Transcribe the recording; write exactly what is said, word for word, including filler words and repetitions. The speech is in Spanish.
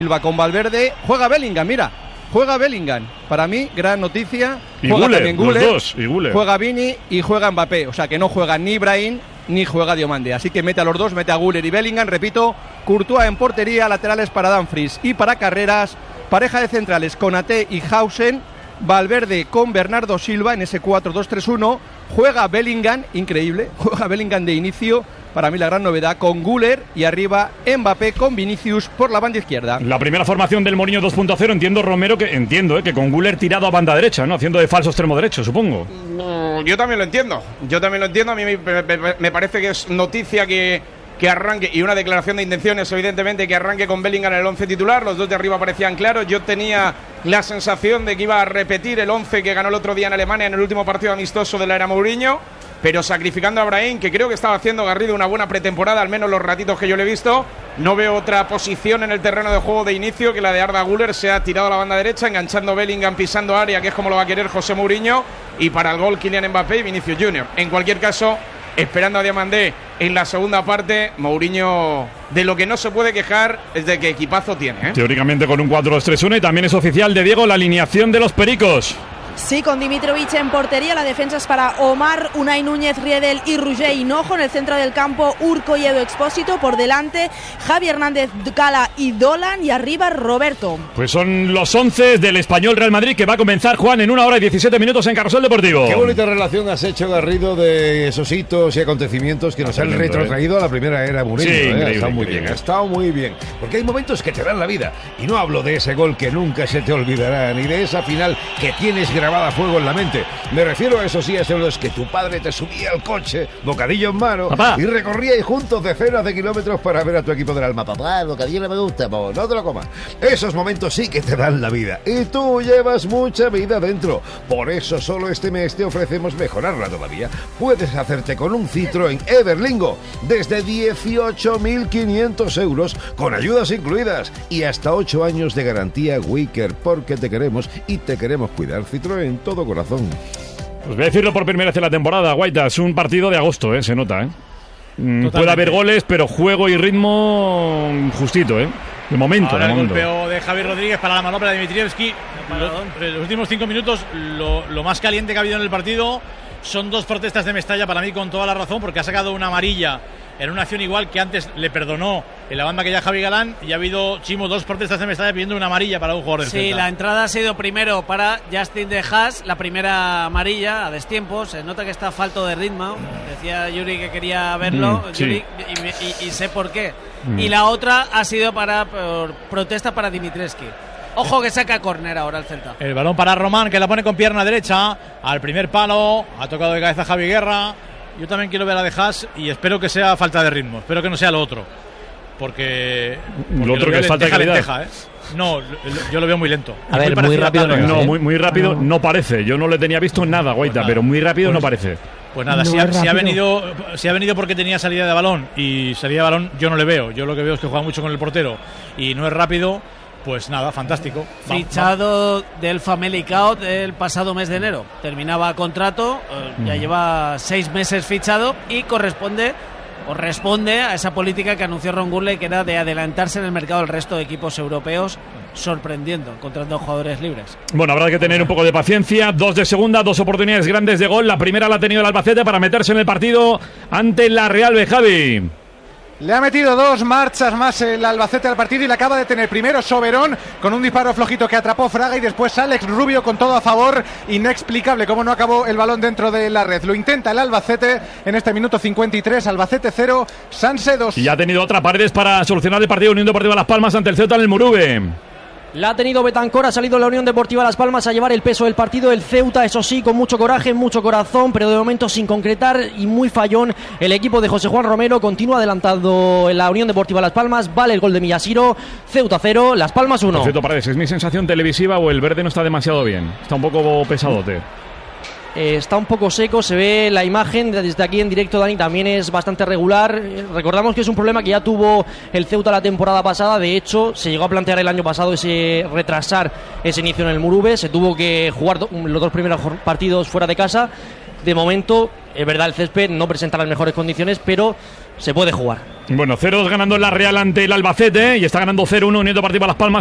Silva con Valverde, juega Bellingham, mira, juega Bellingham, para mí, gran noticia, y juega Güler, también Güler, los dos, y Güler. Juega Vini y juega Mbappé, o sea que no juega ni Brahim ni juega Diomande, así que mete a los dos, mete a Güler y Bellingham, repito, Courtois en portería, laterales para Dumfries y para Carreras, pareja de centrales Konaté y Hausen, Valverde con Bernardo Silva en ese cuatro dos tres uno, juega Bellingham, increíble, juega Bellingham de inicio, para mí la gran novedad, con Güler y arriba Mbappé con Vinicius por la banda izquierda. La primera formación del Mourinho dos punto cero, entiendo, Romero, que entiendo, ¿eh? que con Güler tirado a banda derecha, ¿no? Haciendo de falso extremo derecho, supongo. Yo también lo entiendo, yo también lo entiendo, a mí me, me, me parece que es noticia que, que arranque, y una declaración de intenciones, evidentemente, que arranque con Bellingham en el once titular, los dos de arriba parecían claros, yo tenía la sensación de que iba a repetir el once que ganó el otro día en Alemania en el último partido amistoso de la era Mourinho, pero sacrificando a Brahim, que creo que estaba haciendo Garrido una buena pretemporada, al menos los ratitos que yo le he visto. No veo otra posición en el terreno de juego de inicio que la de Arda Güler. Se ha tirado a la banda derecha, enganchando Bellingham, pisando área, que es como lo va a querer José Mourinho, y para el gol Kylian Mbappé y Vinicius Junior En cualquier caso, esperando a Diomandé en la segunda parte, Mourinho de lo que no se puede quejar es de que equipazo tiene, ¿eh? Teóricamente con un cuatro dos tres uno, y también es oficial de Diego la alineación de los Pericos. Sí, con Dimitrovic en portería, la defensa es para Omar, Unai Núñez, Riedel y Roger Hinojo. En el centro del campo, Urco y Edu Expósito. Por delante, Javi Hernández, Cala y Dolan. Y arriba, Roberto. Pues son los once del Español Real Madrid, que va a comenzar, Juan, en una hora y diecisiete minutos en Carrusel Deportivo. Qué bonita relación has hecho, Garrido, de esos hitos y acontecimientos que nos han retrotraído ¿eh? a la primera era Mourinho. Sí, ¿eh? increíble, ha estado muy increíble. bien, ha estado muy bien. Porque hay momentos que te dan la vida. Y no hablo de ese gol que nunca se te olvidará, ni de esa final que tienes grabada a fuego en la mente. Me refiero a esos días en los que tu padre te subía al coche, bocadillo en mano, Papá. y recorríais juntos decenas de kilómetros para ver a tu equipo del alma. Papá, el bocadillo no me gusta, po, no te lo comas. Esos momentos sí que te dan la vida. Y tú llevas mucha vida dentro. Por eso solo este mes te ofrecemos mejorarla todavía. Puedes hacerte con un Citroën Everlingo desde dieciocho mil quinientos euros, con ayudas incluidas y hasta ocho años de garantía Wicker, porque te queremos y te queremos cuidar. Citroën, todo corazón. Pues voy a decirlo por primera vez en la temporada, Guaita, es un partido de agosto, ¿eh? Se nota, ¿eh? Mm, puede haber goles, pero juego y ritmo justito, ¿eh? De momento, Ahora de el momento. golpeo de Javier Rodríguez para la manopla de Dimitrievski. Lo, en los últimos cinco minutos, lo, lo más caliente que ha habido en el partido son dos protestas de Mestalla, para mí con toda la razón, porque ha sacado una amarilla en una acción igual que antes le perdonó en la banda que ya Javi Galán, y ha habido, Chimo, dos protestas de Mestalla pidiendo una amarilla para un jugador del Sí, Celta. la entrada ha sido primero para Justin de Haas, la primera amarilla a destiempo. Se nota que está falto de ritmo. Decía Yuri que quería verlo, Mm, sí. Yuri, y, y, y sé por qué. Mm. Y la otra ha sido para por protesta para Dimitrievski. Ojo que saca córner ahora el Celta. El balón para Román, que la pone con pierna derecha al primer palo. Ha tocado de cabeza Javi Guerra. Yo también quiero ver a De Haas y espero que sea falta de ritmo. Espero que no sea lo otro. Porque, porque lo otro veo que es falta de lenteja, calidad. lenteja, ¿eh? No, lo- yo lo veo muy lento. A Es ver, muy parecido a rápido Tano, no No, ¿eh? muy, muy rápido no parece. Yo no le tenía visto nada, Guaita, nada. pero muy rápido no parece. Pues nada, No si, ha, es si ha rápido. venido si ha venido porque tenía salida de balón, y salida de balón yo no le veo. Yo lo que veo es que juega mucho con el portero y no es rápido. Pues nada, fantástico. Va- Fichado del Famalicão el pasado mes de enero. Terminaba contrato, eh, ya lleva seis meses fichado y corresponde o responde a esa política que anunció Ron Gurley, que era de adelantarse en el mercado del resto de equipos europeos, sorprendiendo, encontrando jugadores libres. Bueno, habrá que tener un poco de paciencia. Dos de segunda, dos oportunidades grandes de gol. La primera la ha tenido el Albacete para meterse en el partido ante la Real B. Javi. Le ha metido dos marchas más el Albacete al partido y le acaba de tener primero Soberón con un disparo flojito que atrapó Fraga, y después Alex Rubio con todo a favor. Inexplicable cómo no acabó el balón dentro de la red. Lo intenta el Albacete en este minuto cincuenta y tres. Albacete cero, Sanse dos. Y ha tenido otra Paredes para solucionar el partido. Unión Deportiva Las Palmas ante el Ceuta en el Murube. La ha tenido Betancor, ha salido la Unión Deportiva Las Palmas a llevar el peso del partido. El Ceuta, eso sí, con mucho coraje, mucho corazón, pero de momento sin concretar y muy fallón. El equipo de José Juan Romero continúa adelantando en la Unión Deportiva Las Palmas. Vale el gol de Millasiro. Ceuta cero, Las Palmas uno. Perfecto, Paredes, ¿es mi sensación televisiva o el verde no está demasiado bien? Está un poco pesadote. Eh, está un poco seco, se ve la imagen desde aquí en directo, Dani, también es bastante regular. Eh, recordamos que es un problema que ya tuvo el Ceuta la temporada pasada. De hecho, se llegó a plantear el año pasado ese retrasar ese inicio en el Murube. Se tuvo que jugar do- los dos primeros partidos fuera de casa de momento, es verdad, el césped no presenta las mejores condiciones, pero se puede jugar. Bueno, cero dos ganando la Real ante el Albacete y está ganando cero uno Unión Deportiva Las Palmas.